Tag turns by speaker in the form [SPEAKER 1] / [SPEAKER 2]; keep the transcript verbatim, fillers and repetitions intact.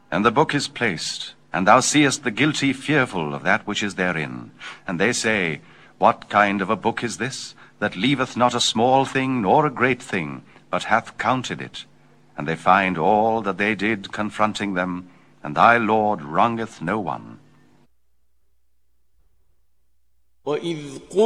[SPEAKER 1] And the book is placed, and thou seest the guilty fearful of that which is therein. And they say, What kind of a book is this, that leaveth not a small thing nor a great thing, but hath counted it? And they find all that they did confronting them, and thy Lord wrongeth no one.